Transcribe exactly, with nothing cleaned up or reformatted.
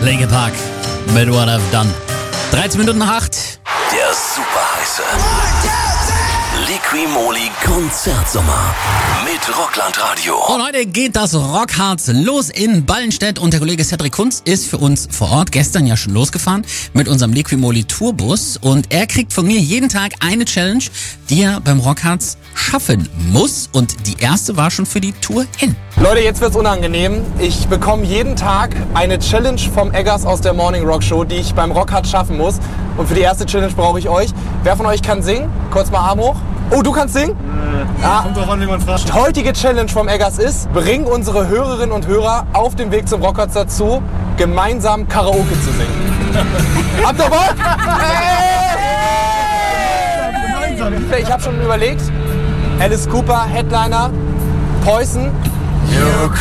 Linkin Park mit What I've Done. dreizehn Minuten nach acht. Der super heiße Liqui-Moly Konzertsommer mit Rockland Radio. Und heute geht das Rockharz los in Ballenstedt und der Kollege Cedric Kunz ist für uns vor Ort, gestern ja schon losgefahren mit unserem Liqui-Moly Tourbus und er kriegt von mir jeden Tag eine Challenge, die er beim Rockharz schaffen muss und die erste war schon für die Tour hin. Leute, jetzt wird's unangenehm. Ich bekomme jeden Tag eine Challenge vom Eggers aus der Morning Rock Show, die ich beim Rockharz schaffen muss. Und für die erste Challenge brauche ich euch. Wer von euch kann singen? Kurz mal Arm hoch. Oh, du kannst singen? Äh, ah. Kommt drauf an, wie man fragt. Die heutige Challenge vom Eggers ist, bringen unsere Hörerinnen und Hörer auf dem Weg zum Rockharz dazu, gemeinsam Karaoke zu singen. Habt ihr Bock? Hey! Ich habe schon überlegt. Alice Cooper, Headliner, Poison. You